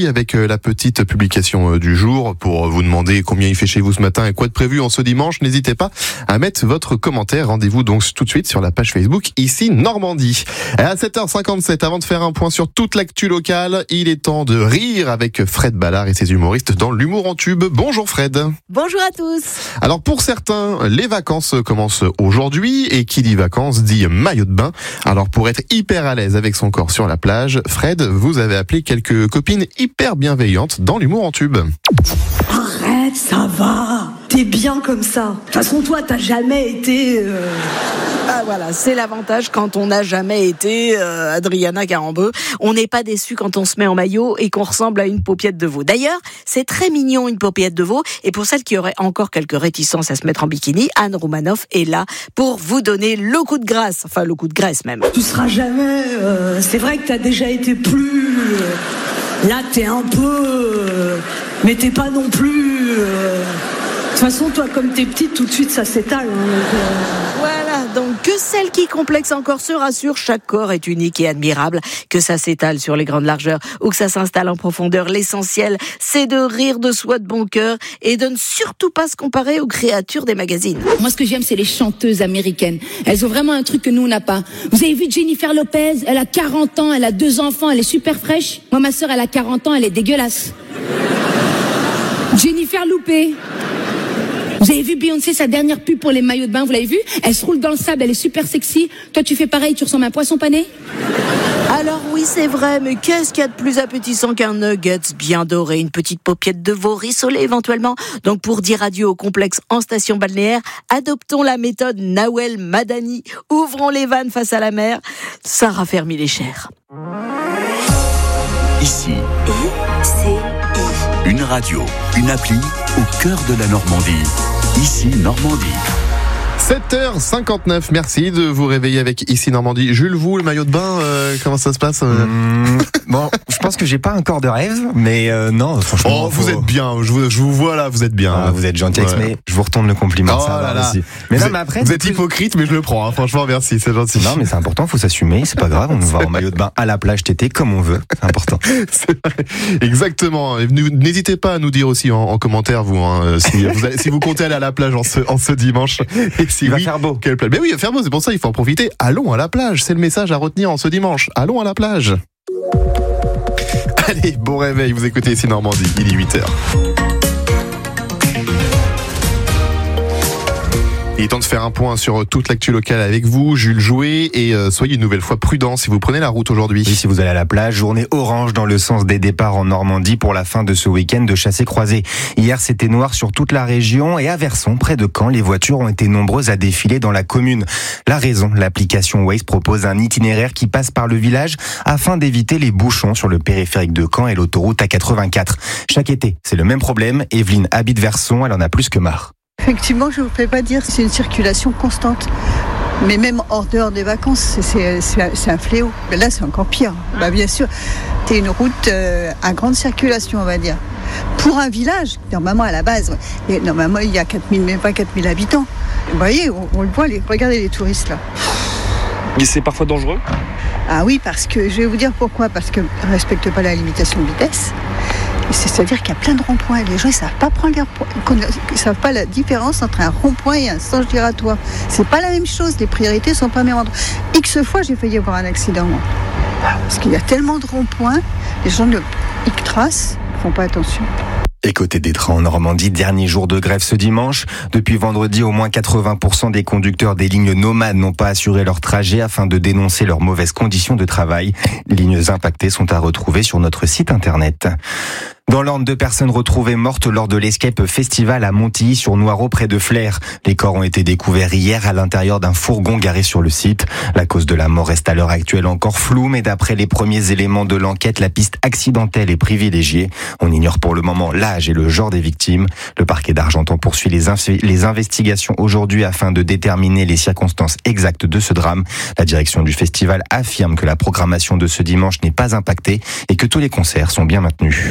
aussi avec la petite publication du jour pour vous demander combien il fait chez vous ce matin et quoi de prévu en ce dimanche. N'hésitez pas à mettre votre commentaire. Rendez-vous donc tout de suite sur la page Facebook Ici Normandie. Et à 7h57, avant de faire un point sur toute l'actu locale, il est temps de rire avec Fred Ballard et ses humoristes dans l'humour en tube. Bonjour Fred. Bonjour à tous. Alors pour certains, les vacances commencent aujourd'hui et qui dit vacances dit maillot de bain. Alors pour être hyper à l'aise avec son corps sur la plage, Fred, vous avez appelé quelques copines hyper bienveillantes dans l'humour en tube. Arrête, ça va. T'es bien comme ça. De toute façon, toi, t'as jamais été... Ah voilà, c'est l'avantage quand on n'a jamais été Adriana Carambeu. On n'est pas déçu quand on se met en maillot et qu'on ressemble à une paupiette de veau. D'ailleurs, c'est très mignon une paupiette de veau. Et pour celles qui auraient encore quelques réticences à se mettre en bikini, Anne Roumanoff est là pour vous donner le coup de grâce. Enfin, le coup de graisse même. Tu seras jamais... c'est vrai que t'as déjà été plus... là, t'es un peu... mais t'es pas non plus... De toute façon, toi, comme t'es petite, tout de suite, ça s'étale. Voilà, donc que celle qui complexe encore se rassure, chaque corps est unique et admirable. Que ça s'étale sur les grandes largeurs ou que ça s'installe en profondeur, l'essentiel, c'est de rire de soi de bon cœur et de ne surtout pas se comparer aux créatures des magazines. Moi, ce que j'aime, c'est les chanteuses américaines. Elles ont vraiment un truc que nous, on n'a pas. Vous avez vu Jennifer Lopez? Elle a 40 ans, elle a 2 enfants, elle est super fraîche. Moi, ma sœur, elle a 40 ans, elle est dégueulasse. Jennifer Loupé. Vous avez vu Beyoncé, sa dernière pub pour les maillots de bain, vous l'avez vu? Elle se roule dans le sable, elle est super sexy. Toi, tu fais pareil, tu ressembles à un poisson pané? Alors oui, c'est vrai, mais qu'est-ce qu'il y a de plus appétissant qu'un nuggets bien doré, une petite paupiette de veau rissolée éventuellement? Donc pour dire adieu au complexe en station balnéaire, adoptons la méthode Nawel Madani. Ouvrons les vannes face à la mer, ça raffermit les chairs. Ici, une radio, une appli au cœur de la Normandie. Ici Normandie. 7h59, merci de vous réveiller avec Ici Normandie. Jules, vous, le maillot de bain, comment ça se passe? Bon, je pense que j'ai pas un corps de rêve, mais non, franchement... Oh, vous êtes bien, je vous vois là, vous êtes bien. Ah, vous êtes gentil, ouais. Mais je vous retourne le compliment, oh ça va là aussi. Mais non, mais après, vous êtes hypocrite, mais je le prends, hein. Franchement, merci, c'est gentil. Non, mais c'est important, faut s'assumer, c'est pas grave, on nous va en maillot de bain à la plage tété comme on veut, c'est important. C'est vrai. Exactement. N'hésitez pas à nous dire aussi en commentaire, vous, hein, si vous comptez aller à la plage en ce dimanche. Et si il va oui, faire beau. Quelle plage? Mais oui, il va faire beau, c'est pour ça il faut en profiter. Allons à la plage, c'est le message à retenir en ce dimanche. Allons à la plage. Allez, bon réveil, vous écoutez Ici Normandie, il est 8h. Il est temps de faire un point sur toute l'actu locale avec vous, Jules Jouet, et soyez une nouvelle fois prudents si vous prenez la route aujourd'hui. Oui, si vous allez à la plage, journée orange dans le sens des départs en Normandie pour la fin de ce week-end de chassé-croisé. Hier, c'était noir sur toute la région et à Verson, près de Caen, les voitures ont été nombreuses à défiler dans la commune. La raison, l'application Waze propose un itinéraire qui passe par le village afin d'éviter les bouchons sur le périphérique de Caen et l'autoroute A84. Chaque été, c'est le même problème. Evelyne habite Verson, elle en a plus que marre. Effectivement, je ne vous fais pas dire, c'est une circulation constante. Mais même hors dehors des vacances, c'est un fléau. Mais là, c'est encore pire. Bah, bien sûr, c'est une route à grande circulation, on va dire. Pour un village, normalement à la base, normalement il y a 4000, même pas 4000 habitants. Vous voyez, on le voit, regardez les touristes là. Mais c'est parfois dangereux? Ah oui, parce que, je vais vous dire pourquoi. Parce qu'ils ne respectent pas la limitation de vitesse. C'est-à-dire qu'il y a plein de ronds-points. Les gens, ils ne savent pas la différence entre un rond-point et un sens giratoire. C'est pas la même chose. Les priorités ne sont pas les mêmes endroits. X fois, j'ai failli avoir un accident. Parce qu'il y a tellement de ronds-points, les gens ils tracent, ne font pas attention. Et côté des trains en Normandie, dernier jour de grève ce dimanche. Depuis vendredi, au moins 80% des conducteurs des lignes nomades n'ont pas assuré leur trajet afin de dénoncer leurs mauvaises conditions de travail. Les lignes impactées sont à retrouver sur notre site internet. Dans l'Orne, 2 personnes retrouvées mortes lors de l'Escape Festival à Montilly-sur-Noireau près de Flers. Les corps ont été découverts hier à l'intérieur d'un fourgon garé sur le site. La cause de la mort reste à l'heure actuelle encore floue, mais d'après les premiers éléments de l'enquête, la piste accidentelle est privilégiée. On ignore pour le moment l'âge et le genre des victimes. Le parquet d'Argentan poursuit les investigations aujourd'hui afin de déterminer les circonstances exactes de ce drame. La direction du festival affirme que la programmation de ce dimanche n'est pas impactée et que tous les concerts sont bien maintenus.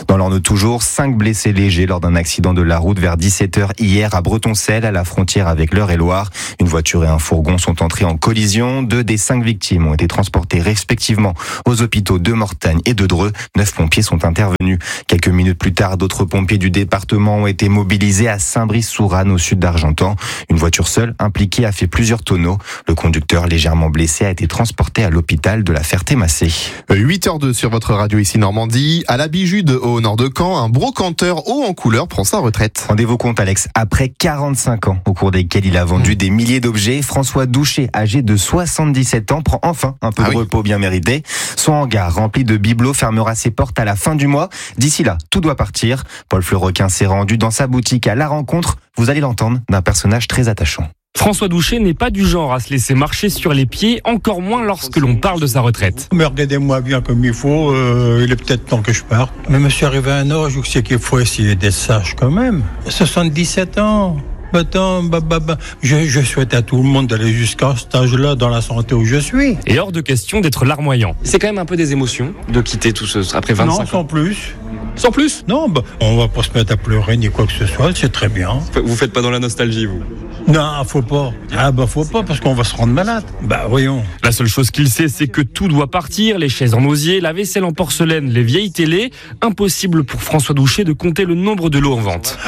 Dans l'Orne toujours, 5 blessés légers lors d'un accident de la route vers 17h hier à Bretoncelle, à la frontière avec l'Eure-et-Loire. Une voiture et un fourgon sont entrés en collision. 2 des 5 victimes ont été transportées respectivement aux hôpitaux de Mortagne et de Dreux. 9 pompiers sont intervenus. Quelques minutes plus tard, d'autres pompiers du département ont été mobilisés à Saint-Brice-sous-Ranne, au sud d'Argentan. Une voiture seule impliquée a fait plusieurs tonneaux. Le conducteur légèrement blessé a été transporté à l'hôpital de la Ferté-Massé. 8h02 sur votre radio ici Normandie. À la Bijude, au nord de Caen, un brocanteur haut en couleur prend sa retraite. Rendez-vous compte, Alex, après 45 ans au cours desquels il a vendu des milliers d'objets, François Douchet, âgé de 77 ans, prend enfin un peu de repos bien mérité. Son hangar rempli de bibelots fermera ses portes à la fin du mois. D'ici là, tout doit partir. Paul Fleurrequin s'est rendu dans sa boutique à la rencontre, vous allez l'entendre, d'un personnage très attachant. François Douchet n'est pas du genre à se laisser marcher sur les pieds, encore moins lorsque l'on parle de sa retraite. Mais regardez-moi bien comme il faut, il est peut-être temps que je parte. Mais je suis arrivé à un âge où c'est qu'il faut essayer d'être sage quand même. 77 ans. Attends, je souhaite à tout le monde d'aller jusqu'à cet âge-là dans la santé où je suis. Et hors de question d'être larmoyant. C'est quand même un peu des émotions de quitter tout ce après 25 ans. Non, sans plus. Sans plus ? Non, on va pas se mettre à pleurer ni quoi que ce soit, c'est très bien. Vous faites pas dans la nostalgie, vous ? Non, faut pas. Faut pas parce qu'on va se rendre malade. Voyons. La seule chose qu'il sait, c'est que tout doit partir, les chaises en osier, la vaisselle en porcelaine, les vieilles télés. Impossible pour François Douchet de compter le nombre de lots en vente.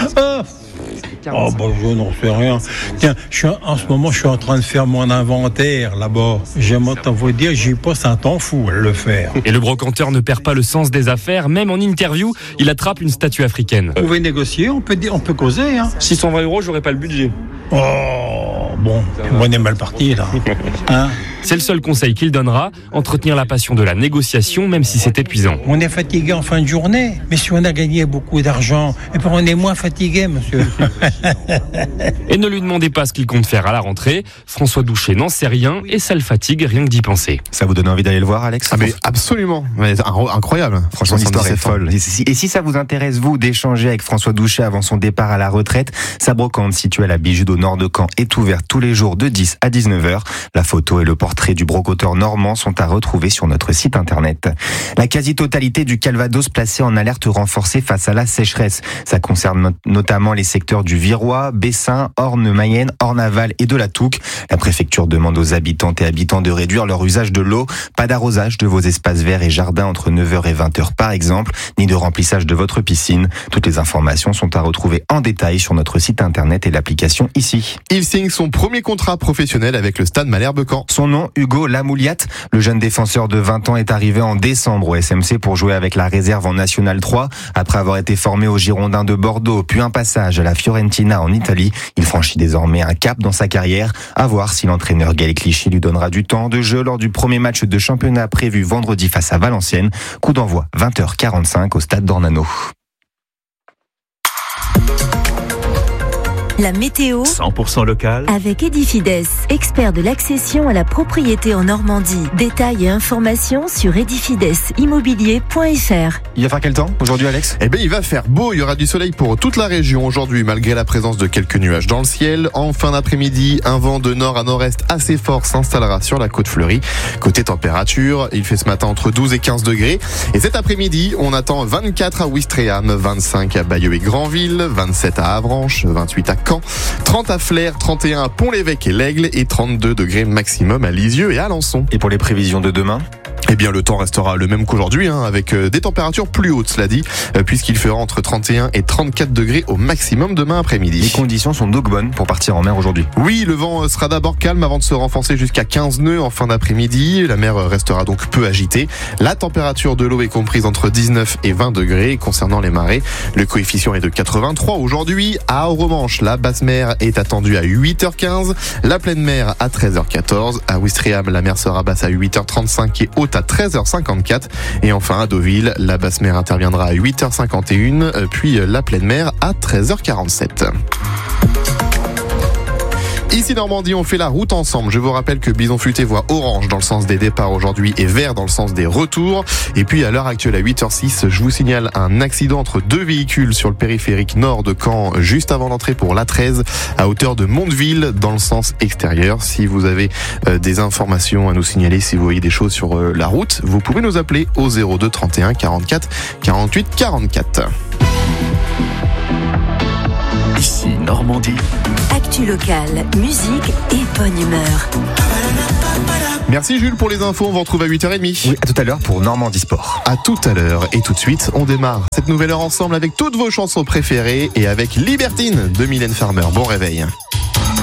Je n'en sais rien. Tiens, en ce moment, je suis en train de faire mon inventaire là-bas. J'aimerais vous dire, j'y passe un temps fou à le faire. Et le brocanteur ne perd pas le sens des affaires. Même en interview, il attrape une statue africaine. Vous pouvez négocier, on peut causer. 620 €, j'aurais pas le budget. On est mal parti là. C'est le seul conseil qu'il donnera, entretenir la passion de la négociation, même si c'est épuisant. On est fatigué en fin de journée, mais si on a gagné beaucoup d'argent, on est moins fatigué, monsieur. Et ne lui demandez pas ce qu'il compte faire à la rentrée. François Douchet n'en sait rien et ça le fatigue rien que d'y penser. Ça vous donne envie d'aller le voir, Alex ? Mais absolument, incroyable. Franchement, l'histoire est folle. Et si ça vous intéresse, vous, d'échanger avec François Douchet avant son départ à la retraite, sa brocante située à la Bijude au nord de Caen est ouverte tous les jours de 10 à 19h. La photo et le portrait du brocanteur normand sont à retrouver sur notre site internet. La quasi-totalité du Calvados placée en alerte renforcée face à la sécheresse. Ça concerne notamment les secteurs du Virois, Bessin, Orne, Mayenne, Orne-Aval et de la Touques. La préfecture demande aux habitantes et habitants de réduire leur usage de l'eau. Pas d'arrosage de vos espaces verts et jardins entre 9h et 20h par exemple, ni de remplissage de votre piscine. Toutes les informations sont à retrouver en détail sur notre site internet et l'application ici. Il signe son premier contrat professionnel avec le Stade Malherbe-Caen. Son nom, Hugo Lamouliat. Le jeune défenseur de 20 ans est arrivé en décembre au SMC pour jouer avec la réserve en National 3. Après avoir été formé aux Girondins de Bordeaux, puis un passage à la Fiorentina en Italie, il franchit désormais un cap dans sa carrière. À voir si l'entraîneur Gaël Clichy lui donnera du temps de jeu lors du premier match de championnat prévu vendredi face à Valenciennes. Coup d'envoi 20h45 au stade d'Ornano. La météo 100% local avec Edifides, expert de l'accession à la propriété en Normandie. Détails et informations sur edifidesimmobilier.fr. Il va faire quel temps aujourd'hui, Alex ? Il va faire beau, il y aura du soleil pour toute la région aujourd'hui malgré la présence de quelques nuages dans le ciel. En fin d'après-midi, un vent de nord à nord-est assez fort s'installera sur la côte fleurie. Côté température, il fait ce matin entre 12 et 15 degrés. Et cet après-midi, on attend 24 à Ouistreham, 25 à Bayeux et Granville, 27 à Avranches, 28 à Caen, 30 à Flers, 31 à Pont-l'Évêque et l'Aigle et 32 degrés maximum à Lisieux et à Alençon. Et pour les prévisions de demain ? Le temps restera le même qu'aujourd'hui, avec des températures plus hautes, cela dit, puisqu'il fera entre 31 et 34 degrés au maximum demain après-midi. Les conditions sont donc bonnes pour partir en mer aujourd'hui. Oui, le vent sera d'abord calme avant de se renforcer jusqu'à 15 nœuds en fin d'après-midi. La mer restera donc peu agitée. La température de l'eau est comprise entre 19 et 20 degrés. Concernant les marées, le coefficient est de 83 aujourd'hui. À Oromanche, la basse mer est attendue à 8h15. La pleine mer à 13h14. À Ouistreham, la mer sera basse à 8h35 et haute à 13h54. Et enfin à Deauville, la basse mer interviendra à 8h51, puis la pleine mer à 13h47. Ici Normandie, on fait la route ensemble. Je vous rappelle que Bison Futé voit orange dans le sens des départs aujourd'hui et vert dans le sens des retours. Et puis à l'heure actuelle à 8h06, je vous signale un accident entre deux véhicules sur le périphérique nord de Caen, juste avant l'entrée pour l'A13, à hauteur de Mondeville, dans le sens extérieur. Si vous avez des informations à nous signaler, si vous voyez des choses sur la route, vous pouvez nous appeler au 02 31 44 48 44. Ici Normandie. Actu locale, musique et bonne humeur. Merci Jules pour les infos, on vous retrouve à 8h30. Oui, à tout à l'heure pour Normandie Sport. À tout à l'heure, et tout de suite, on démarre cette nouvelle heure ensemble avec toutes vos chansons préférées et avec Libertine de Mylène Farmer. Bon réveil.